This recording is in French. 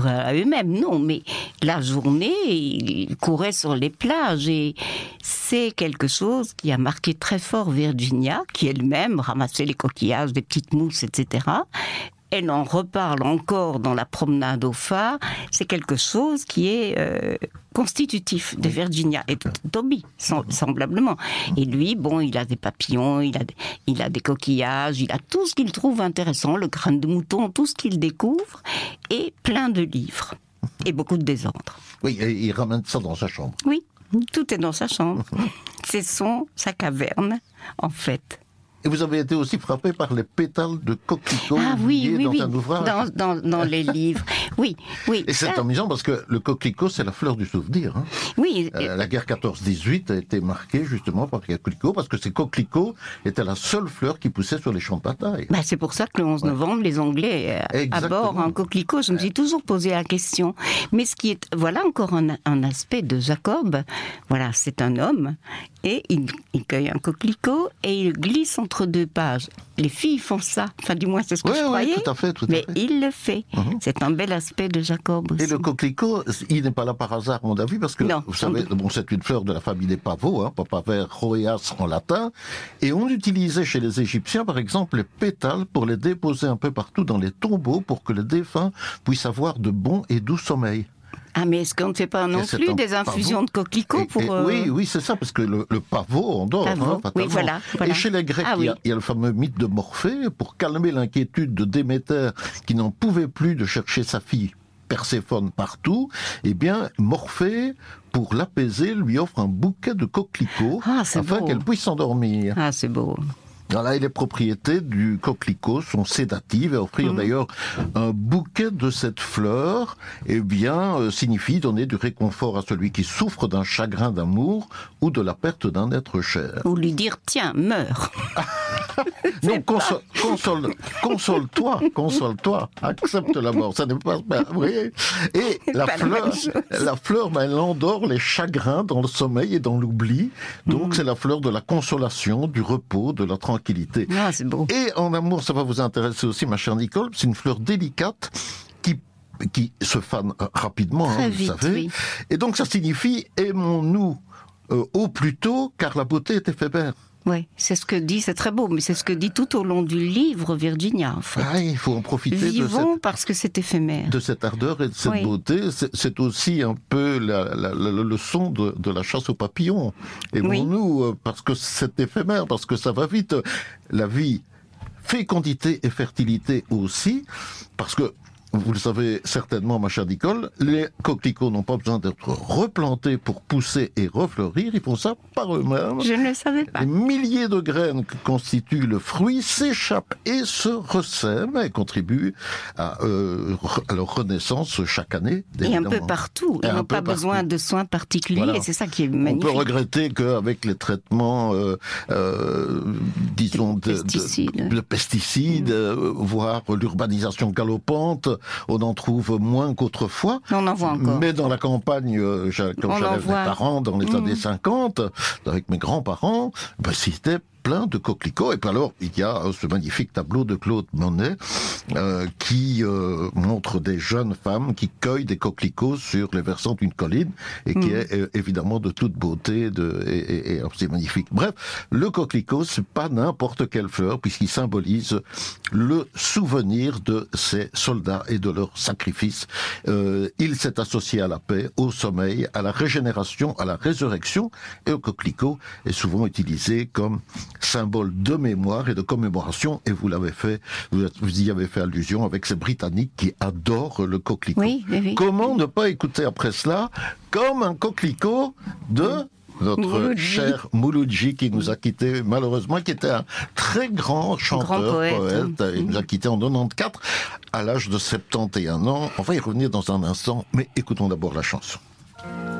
livrés à eux-mêmes, non, mais la journée, ils couraient sur les plages et c'est quelque chose qui a marqué très fort Virginia, qui elle-même ramassait les coquillages, des petites mousses, etc. Elle en reparle encore dans la promenade au phare. C'est quelque chose qui est constitutif de Virginia et de Toby, semblablement. Et lui, bon, il a des papillons, il a des coquillages, il a tout ce qu'il trouve intéressant, le crâne de mouton, tout ce qu'il découvre, et plein de livres. Et beaucoup de désordre. Oui, et il ramène ça dans sa chambre. Oui, tout est dans sa chambre. C'est sa caverne, en fait. Et vous avez été aussi frappé par les pétales de coquelicot oui, dans un ouvrage. Dans les livres. Oui. Et c'est amusant parce que le coquelicot, c'est la fleur du souvenir. Hein. Oui. La guerre 14-18 a été marquée justement par les coquelicots parce que ces coquelicots étaient la seule fleur qui poussait sur les champs de bataille. C'est pour ça que le 11 novembre, les Anglais abordent un coquelicot. Je me suis toujours posé la question. Mais voilà encore un aspect de Jacob. Voilà, c'est un homme. Et il cueille un coquelicot et il glisse entre deux pages. Les filles font ça. Enfin, du moins, c'est ce que je croyais. Oui, tout à fait. Mais il le fait. C'est un bel aspect de Jacob aussi. Et le coquelicot, il n'est pas là par hasard, à mon avis, parce que, vous savez, c'est une fleur de la famille des pavots, Papaver roeas en latin. Et on utilisait chez les Égyptiens, par exemple, les pétales pour les déposer un peu partout dans les tombeaux pour que les défunts puissent avoir de bons et doux sommeils. Mais est-ce qu'on ne fait pas non plus des infusions de coquelicots pour... Oui, c'est ça, parce que le pavot endort, fatalement. Oui, voilà. Et chez les Grecs, il y a le fameux mythe de Morphée, pour calmer l'inquiétude de Déméter, qui n'en pouvait plus de chercher sa fille Perséphone partout, eh bien, Morphée, pour l'apaiser, lui offre un bouquet de coquelicots, afin qu'elle puisse s'endormir. Ah, c'est beau. Voilà, et les propriétés du coquelicot sont sédatives, et offrir d'ailleurs un bouquet de cette fleur, signifie donner du réconfort à celui qui souffre d'un chagrin d'amour ou de la perte d'un être cher. Ou lui dire, tiens, meurs. Non, console-toi, accepte la mort, ça n'est pas vrai. Et la fleur, elle endort les chagrins dans le sommeil et dans l'oubli, donc c'est la fleur de la consolation, du repos, de la tranquillité. Ah, c'est beau. Et en amour, ça va vous intéresser aussi, ma chère Nicole, c'est une fleur délicate qui se fane rapidement, vite, vous savez. Oui. Et donc ça signifie aimons-nous au plus tôt, car la beauté est éphémère. Oui, c'est ce que dit, c'est très beau, mais c'est ce que dit tout au long du livre Virginia, en fait. Il faut en profiter. Vivons parce que c'est éphémère. De cette ardeur et de cette beauté. C'est aussi un peu la leçon de la chasse aux papillons. Aimons-nous parce que c'est éphémère, parce que ça va vite. La vie, fécondité et fertilité aussi, parce que vous le savez certainement, ma chère Nicole, les coquelicots n'ont pas besoin d'être replantés pour pousser et refleurir, ils font ça par eux-mêmes. Je ne le savais pas. Les milliers de graines que constitue le fruit s'échappent et se ressèment et contribuent à leur renaissance chaque année. Et un peu partout. Ils n'ont pas besoin de soins particuliers, et c'est ça qui est magnifique. On peut regretter qu'avec les traitements, disons, de pesticides, voire l'urbanisation galopante, on en trouve moins qu'autrefois. On en voit encore. Mais dans la campagne, quand j'avais mes parents dans les années 50, avec mes grands-parents, c'était plein de coquelicots. Et puis alors, il y a ce magnifique tableau de Claude Monet qui montre des jeunes femmes qui cueillent des coquelicots sur les versants d'une colline et qui est évidemment de toute beauté et c'est magnifique. Bref, le coquelicot, c'est pas n'importe quelle fleur puisqu'il symbolise le souvenir de ces soldats et de leur sacrifice. Il s'est associé à la paix, au sommeil, à la régénération, à la résurrection, et le coquelicot est souvent utilisé comme symbole de mémoire et de commémoration, et vous l'avez fait, vous y avez fait allusion avec ces Britanniques qui adorent le coquelicot. Oui. Comment ne pas écouter après cela comme un coquelicot de notre cher Mouloudji qui nous a quittés malheureusement, qui était un très grand chanteur, poète. Il nous a quittés en 94 à l'âge de 71 ans. On va y revenir dans un instant, mais écoutons d'abord la chanson.